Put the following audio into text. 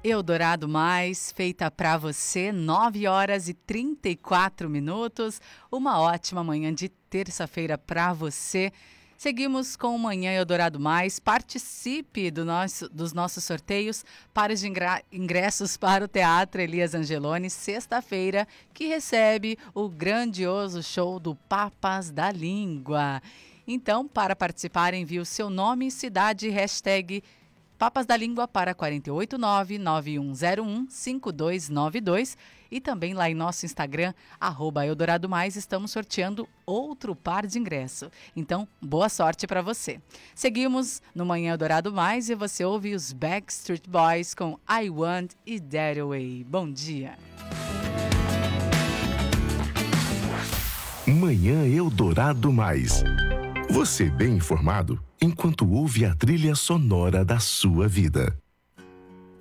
Eldorado Mais, feita para você, 9h34. Uma ótima manhã de terça-feira para você. Seguimos com o Manhã Eldorado Mais. Participe dos nossos sorteios para os ingressos para o Teatro Elias Angeloni, sexta-feira, que recebe o grandioso show do Papas da Língua. Então, para participar, envie o seu nome, cidade, hashtag Papas da Língua para 489-9101-5292 e também lá em nosso Instagram, @Eldorado Mais, estamos sorteando outro par de ingresso. Então, boa sorte para você. Seguimos no Manhã Eldorado Mais e você ouve os Backstreet Boys com I Want It That Way. Bom dia. Manhã Eldorado Mais. Você bem informado enquanto ouve a trilha sonora da sua vida.